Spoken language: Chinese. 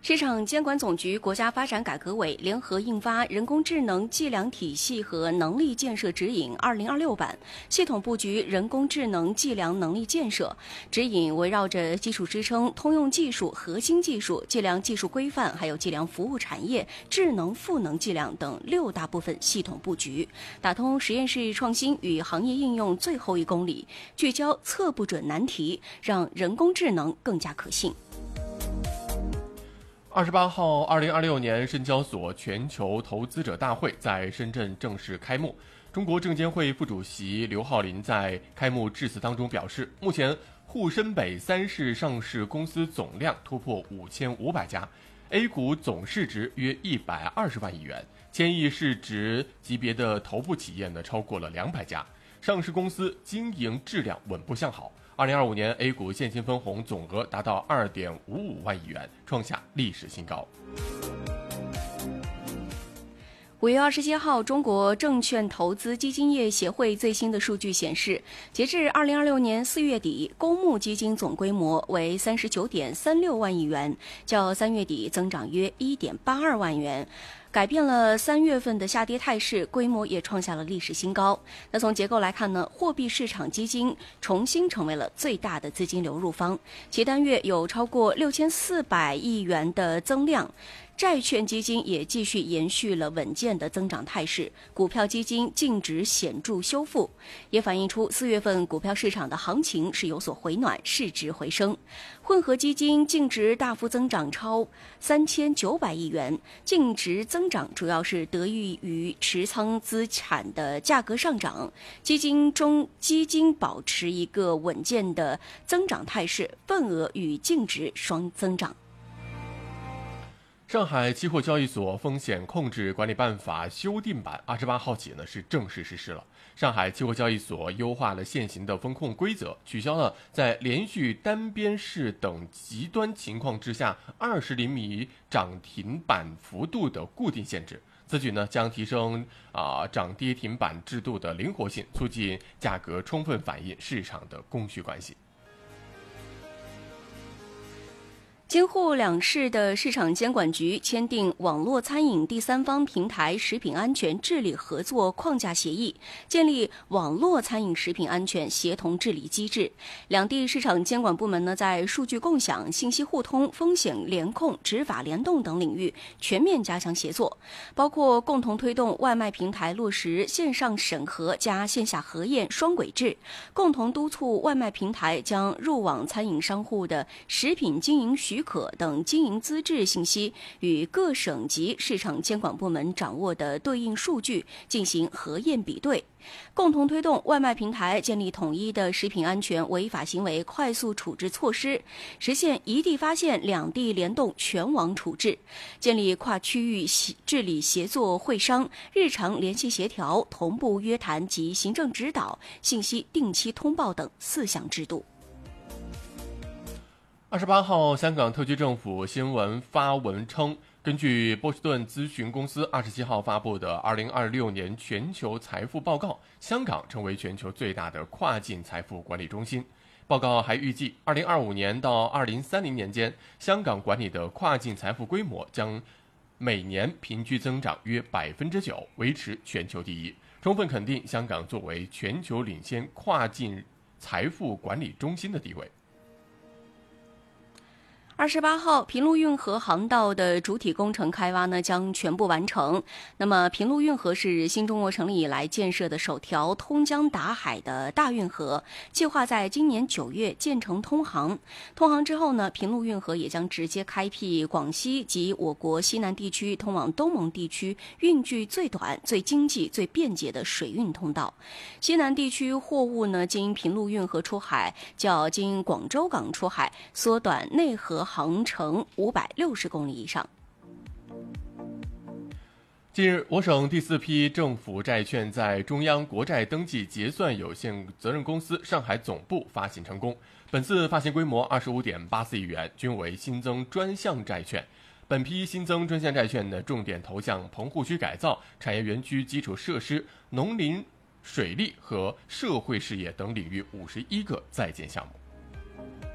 市场监管总局、国家发展改革委联合印发《人工智能计量体系和能力建设指引（2026）》版，系统布局人工智能计量能力建设。指引围绕着基础支撑、通用技术、核心技术、计量技术规范，还有计量服务产业、智能赋能计量等6大部分系统布局，打通实验室创新与行业应用最后1公里，聚焦测不准难题，让人工智能更加可信。 28号，2026年深交所全球投资者大会在深圳正式开幕。中国证监会副主席刘浩林在开幕致辞当中表示，目前沪深北3市上市公司总量突破5500家， A 股总市值约120万亿元，1000亿市值级别的头部企业超过了200家，上市公司经营质量稳步向好。2025年 A 股现金分红总额达到2.55万亿元，创下历史新高。 5月27号，中国证券投资基金业协会最新的数据显示，截至2026年4月底，公募基金总规模为39.36万亿元，较3月底增长约1.82万元。改变了3月份的下跌态势，规模也创下了历史新高。那从结构来看呢，货币市场基金重新成为了最大的资金流入方，其单月有超过6400亿元的增量。债券基金也继续延续了稳健的增长态势，股票基金净值显著修复，也反映出4月份股票市场的行情是有所回暖，市值回升。混合基金净值大幅增长超3900亿元，净值增长主要是得益于持仓资产的价格上涨，基金保持一个稳健的增长态势，份额与净值双增长。 上海期货交易所风险控制管理办法修订版28号起是正式实施了。上海期货交易所优化了现行的风控规则，取消了在连续单边式等极端情况之下20厘米涨停板幅度的固定限制。此举将提升涨跌停板制度的灵活性，促进价格充分反映市场的供需关系。 京沪两市的市场监管局签订网络餐饮第三方平台食品安全治理合作框架协议，建立网络餐饮食品安全协同治理机制。两地市场监管部门在数据共享、信息互通、风险联控、执法联动等领域全面加强协作，包括共同推动外卖平台落实线上审核加线下核验双轨制，共同督促外卖平台将入网餐饮商户的食品经营许可等经营资质信息与各省级市场监管部门掌握的对应数据进行核验比对，共同推动外卖平台建立统一的食品安全违法行为快速处置措施，实现一地发现、两地联动全网处置，建立跨区域治理协作会商、日常联系协调、同步约谈及行政指导、信息定期通报等4项制度。 28号，香港特区政府新闻发文称，根据波士顿咨询公司27号发布的2026年全球财富报告，香港成为全球最大的跨境财富管理中心。报告还预计2025年到2030年间，香港管理的跨境财富规模将每年平均增长约9%，维持全球第一，充分肯定香港作为全球领先跨境财富管理中心的地位。 28号，平陆运河航道的主体工程开挖将全部完成。那么，平陆运河是新中国成立以来建设的首条通江达海的大运河，计划在今年9月建成通航。通航之后平陆运河也将直接开辟广西及我国西南地区通往东盟地区运距最短、最经济、最便捷的水运通道。西南地区货物经平陆运河出海，较经广州港出海缩短内河航程560公里以上。 近日，我省第4批政府债券在中央国债登记结算有限责任公司上海总部发行成功。本次发行规模25.84亿元，均为新增专项债券。本批新增专项债券重点投向棚户区改造、产业园区基础设施、农林水利和社会事业等领域51个在建项目。